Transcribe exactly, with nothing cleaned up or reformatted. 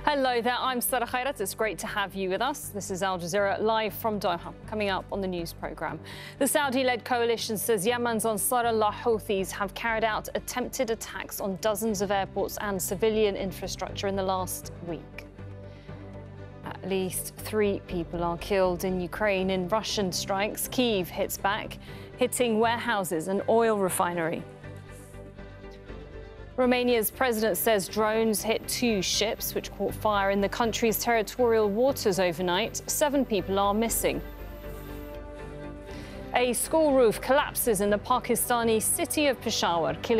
Hello there, I'm Sara Khairat. It's great to have you with us. This is Al Jazeera live from Doha. Coming up on the news programme, the Saudi-led coalition says Yemen's Ansar Allah Houthis have carried out attempted attacks on dozens of airports and civilian infrastructure in the last week. At least three people are killed in Ukraine in Russian strikes. Kyiv hits back, hitting warehouses and oil refinery. Romania's president says drones hit two ships which caught fire in the country's territorial waters overnight. Seven people are missing. A school roof collapses in the Pakistani city of Peshawar, killing